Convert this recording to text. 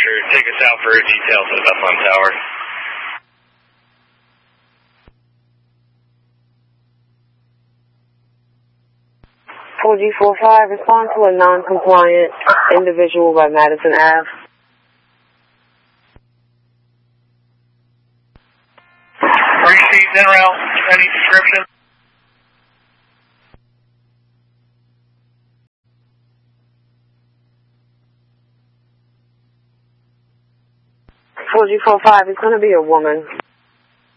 Roger. Take us out for a detail to the Bethlehem Tower. 4G45, respond to a non-compliant individual by Madison Ave. Received en route. Any description? G45, it's going to be a woman.